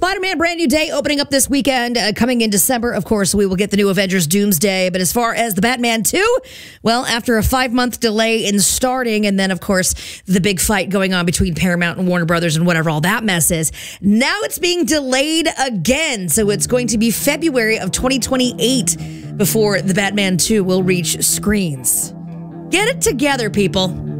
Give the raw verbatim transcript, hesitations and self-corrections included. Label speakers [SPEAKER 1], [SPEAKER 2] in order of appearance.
[SPEAKER 1] Spider-Man Brand New Day opening up this weekend, uh, coming in December. Of course, we will get the new Avengers Doomsday. But as far as the Batman two, well, after a five-month delay in starting, and then, of course, the big fight going on between Paramount and Warner Brothers and whatever all that mess is, now it's being delayed again. So it's going to be February of twenty twenty-eight before the Batman two will reach screens. Get it together, people.